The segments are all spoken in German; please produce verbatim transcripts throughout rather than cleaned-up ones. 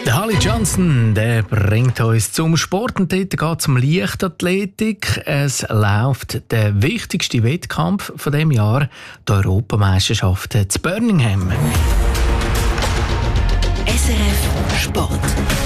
Der Holly Johnson, der bringt uns zum Sport und dort geht es um Leichtathletik. Es läuft der wichtigste Wettkampf von dem Jahr, die Europameisterschaft zu Birmingham. S R F Sport.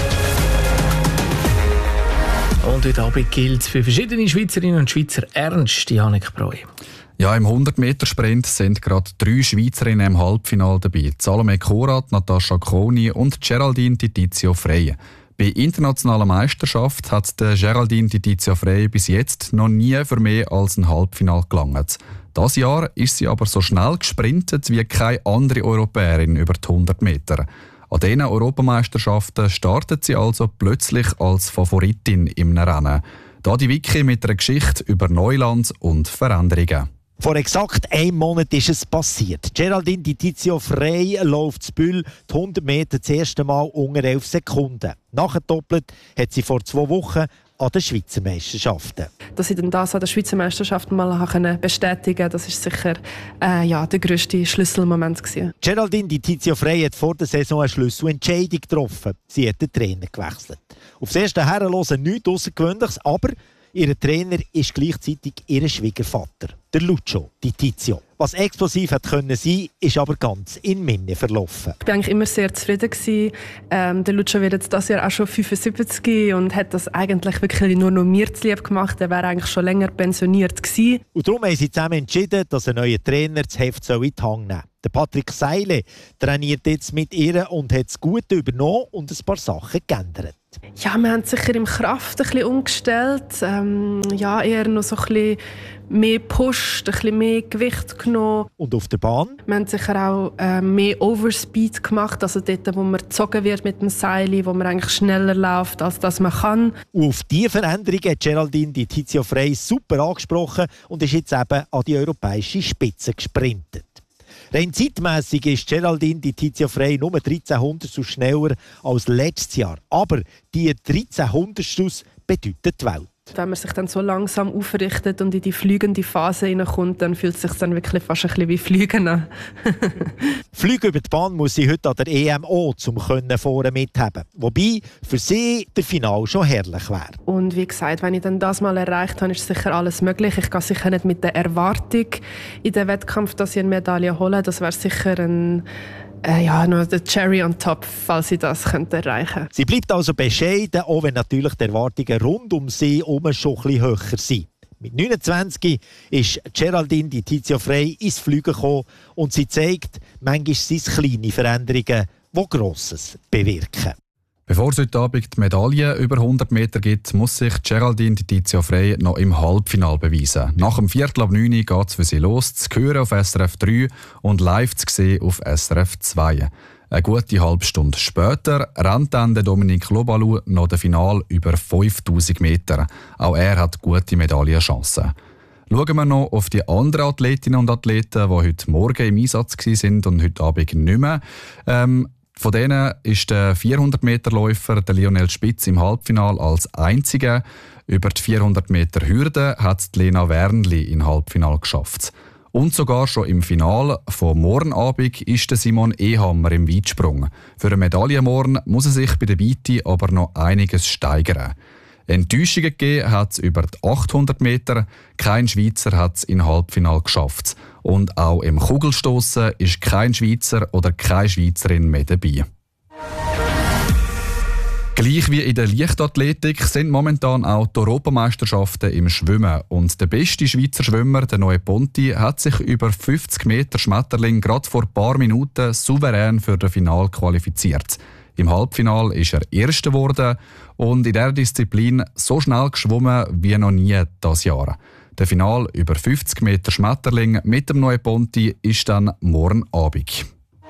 Und heute Abend gilt es für verschiedene Schweizerinnen und Schweizer ernst, Janik Breu. Ja, im hundert-Meter-Sprint sind gerade drei Schweizerinnen im Halbfinale dabei. Salome Korat, Natascha Koni und Geraldine Titizio Frey. Bei internationaler Meisterschaft hat der Geraldine Titizio Frey bis jetzt noch nie für mehr als ein Halbfinale gelangt. Dieses Jahr ist sie aber so schnell gesprintet wie keine andere Europäerin über die hundert Meter. An diesen Europameisterschaften startet sie also plötzlich als Favoritin im Rennen. Da die Wiki mit einer Geschichte über Neuland und Veränderungen. Vor exakt einem Monat ist es passiert. Geraldine Titizio Frey läuft zu Bühl die hundert Meter das erste Mal unter elf Sekunden. Nachgedoppelt hat sie vor zwei Wochen an den Schweizer Meisterschaften. Dass ich dann das an der Schweizer Meisterschaft mal bestätigen konnte, das ist sicher äh, ja, der grösste Schlüsselmoment gewesen. Geraldine Titizio Frey hat vor der Saison eine Schlüsselentscheidung getroffen. Sie hat den Trainer gewechselt. Auf das erste Herrenlosen nichts Außergewöhnliches, aber ihr Trainer ist gleichzeitig ihr Schwiegervater, der Lucio Titizio. Was explosiv hat können sein, ist aber ganz in Minne verlaufen. Ich war eigentlich immer sehr zufrieden gewesen. Ähm, der Lucio wird jetzt dieses Jahr auch schon fünfundsiebzig und hat das eigentlich wirklich nur noch mir zu lieb gemacht. Er wäre eigentlich schon länger pensioniert gewesen. Und darum haben sie zusammen entschieden, dass ein neuer Trainer das Heft in die Hand nehmen soll. Der Patrick Seile trainiert jetzt mit ihr und hat das Gute übernommen und ein paar Sachen geändert. Ja, wir haben sicher im Kraft ein bisschen umgestellt. Ähm, ja, eher noch so ein bisschen mehr gepusht, ein bisschen mehr Gewicht genommen. Und auf der Bahn? Wir haben sicher auch äh, mehr Overspeed gemacht, also dort, wo man gezogen wird mit dem Seil, wo man eigentlich schneller läuft, als das man kann. Und auf diese Veränderung hat Geraldine Titizio Frey super angesprochen und ist jetzt eben an die europäische Spitze gesprintet. Rein zeitmässig ist Geraldine Titizio Frey nur dreizehn Hundertstel schneller als letztes Jahr. Aber die dreizehn Hundertstel bedeuten die Welt. Wenn man sich dann so langsam aufrichtet und in die fliegende Phase hineinkommt, dann fühlt es sich dann wirklich fast ein bisschen wie Fliegen an. Fliegen über die Bahn muss sie heute an der E M auch, um vorne mithaben. Wobei für sie der Final schon herrlich wäre. Und wie gesagt, wenn ich dann das mal erreicht habe, ist sicher alles möglich. Ich gehe sicher nicht mit der Erwartung in den Wettkampf, dass ich eine Medaille hole. Das wäre sicher ein Äh, ja, noch der Cherry on top, falls sie das könnte erreichen. Sie bleibt also bescheiden, auch wenn natürlich die Erwartungen rund um sie herum schon ein bisschen höher sind. Mit neunundzwanzig ist Geraldine Titizio Frey ins Fliegen gekommen und sie zeigt, manchmal sind es kleine Veränderungen, die Grosses bewirken. Bevor es heute Abend die Medaille über hundert Meter gibt, muss sich Geraldine Titizio Frey noch im Halbfinale beweisen. Nach dem Viertel ab neun geht es für sie los, zu hören auf S R F drei und live zu sehen auf S R F zwei. Eine gute halbe Stunde später rennt dann der Dominique Lobalu noch das Finale über fünftausend Meter. Auch er hat gute Medaillenchancen. Schauen wir noch auf die anderen Athletinnen und Athleten, die heute Morgen im Einsatz waren und heute Abend nicht mehr. Ähm, Von denen ist der vierhundert-Meter-Läufer Lionel Spitz im Halbfinale als einziger. Über die vierhundert Meter Hürde hat Lena Wernli im Halbfinale geschafft. Und sogar schon im Finale von morgen Abend ist der Simon Ehammer im Weitsprung. Für eine Medaille morgen muss er sich bei der Weite aber noch einiges steigern. Enttäuschungen gegeben hat es über die achthundert Meter. Kein Schweizer hat es im Halbfinale geschafft. Und auch im Kugelstossen ist kein Schweizer oder keine Schweizerin mehr dabei. Gleich wie in der Leichtathletik sind momentan auch die Europameisterschaften im Schwimmen. Und der beste Schweizer Schwimmer, der Noe Ponti, hat sich über fünfzig Meter Schmetterling gerade vor ein paar Minuten souverän für das Finale qualifiziert. Im Halbfinale ist er Erster geworden und in dieser Disziplin so schnell geschwommen wie noch nie dieses Jahr. Der Finale über fünfzig Meter Schmetterling mit dem Noe Ponti ist dann morgen Abend.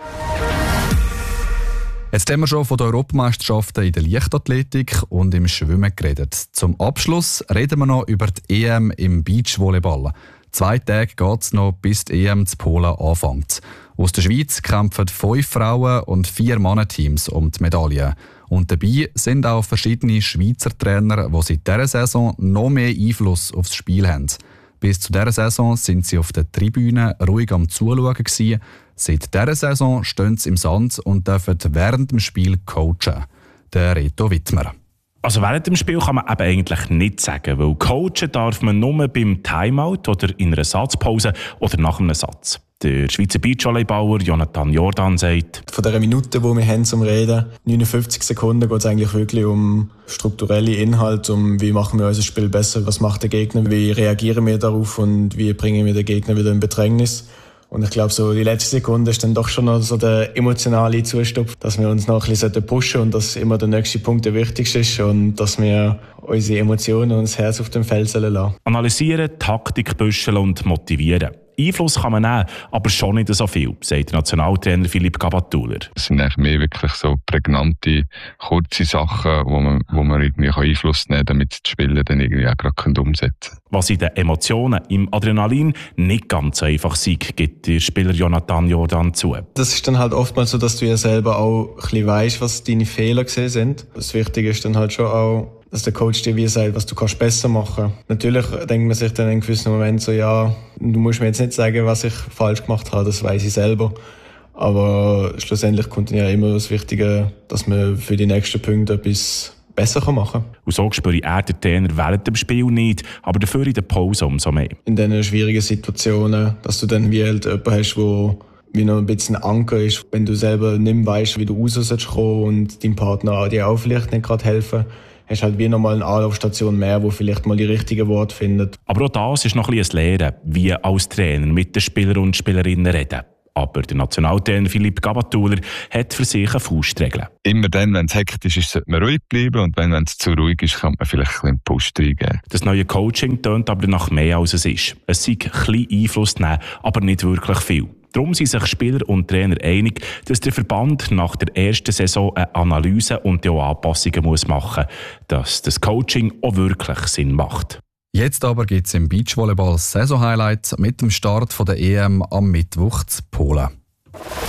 Jetzt haben wir schon von den Europameisterschaften in der Leichtathletik und im Schwimmen geredet. Zum Abschluss reden wir noch über die E M im Beachvolleyball. Zwei Tage geht es noch, bis die E M zu Polen anfängt. Aus der Schweiz kämpfen fünf Frauen- und vier Mannenteams um die Medaille. Und dabei sind auch verschiedene Schweizer Trainer, die seit dieser Saison noch mehr Einfluss aufs Spiel haben. Bis zu dieser Saison sind sie auf der Tribüne ruhig am Zuschauen gewesen. Seit dieser Saison stehen sie im Sand und dürfen während dem Spiel coachen. der Reto Wittmer. Also während dem Spiel kann man eben eigentlich nichts sagen, weil coachen darf man nur beim Timeout oder in einer Satzpause oder nach einem Satz. Der Schweizer Beachvolleybauer Jonathan Jordan sagt: Von dieser Minute, die wir haben zum Reden, neunundfünfzig Sekunden, geht es eigentlich wirklich um strukturelle Inhalte, um wie machen wir unser Spiel besser, was macht der Gegner, wie reagieren wir darauf und wie bringen wir den Gegner wieder in Bedrängnis. Und ich glaube, so die letzte Sekunde ist dann doch schon noch so der emotionale Zustupf, dass wir uns noch ein bisschen pushen und dass immer der nächste Punkt der wichtigste ist und dass wir unsere Emotionen und das Herz auf dem Feld lassen sollen. Analysieren, Taktik büscheln und motivieren. Einfluss kann man nehmen, aber schon nicht so viel, sagt der Nationaltrainer Philipp Gabatuller. Es sind eigentlich mehr wirklich so prägnante, kurze Sachen, wo man, wo man irgendwie Einfluss nehmen kann, damit die Spieler dann irgendwie auch gerade umsetzen können. Was in den Emotionen, im Adrenalin nicht ganz so einfach ist, gibt der Spieler Jonathan Jordan zu. Das ist dann halt oftmals so, dass du ja selber auch ein bisschen weißt, was deine Fehler gesehen sind. Das Wichtige ist dann halt schon auch, dass der Coach dir wie sagt, was du kannst besser machen. Natürlich denkt man sich dann in einem gewissen Moment so, ja, du musst mir jetzt nicht sagen, was ich falsch gemacht habe, das weiss ich selber. Aber schlussendlich kommt dann ja immer das Wichtige, dass man für die nächsten Punkte etwas besser machen kann. Und so spüre er den Trainer während dem Spiel nicht, aber dafür in der Pause umso mehr. In diesen schwierigen Situationen, dass du dann wie halt jemanden hast, der wie noch ein bisschen Anker ist, wenn du selber nicht mehr weißt, wie du raus sollst kommen und dein Partner dir auch vielleicht nicht gerade helfen, hast halt wie nochmal eine Anlaufstation mehr, wo vielleicht mal die richtigen Worte findet. Aber auch das ist noch ein bisschen ein Lehren, wie als Trainer mit den Spielern und Spielerinnen reden. Aber der Nationaltrainer Philipp Gabatuller hat für sich eine Faustregel. Immer dann, wenn es hektisch ist, sollte man ruhig bleiben und wenn, wenn es zu ruhig ist, kann man vielleicht ein bisschen Push reingeben. Das neue Coaching tönt aber nach mehr als es ist. Es sei ein bisschen Einfluss nehmen, aber nicht wirklich viel. Darum sind sich Spieler und Trainer einig, dass der Verband nach der ersten Saison eine Analyse und auch Anpassungen muss machen muss, dass das Coaching auch wirklich Sinn macht. Jetzt aber gibt es im Beachvolleyball Saison-Highlight mit dem Start von der E M am Mittwoch zu Polen.